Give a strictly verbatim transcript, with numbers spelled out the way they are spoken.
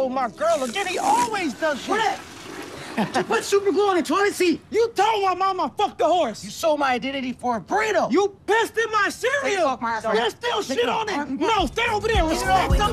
with my girl again. He always does shit. What? You put super glue on the toilet seat. You told my mama I fucked the horse. You sold my identity for a burrito. You pissed in my cereal. Fuck my ass. There's still Take shit it on off. it. No, stay over there. Respect.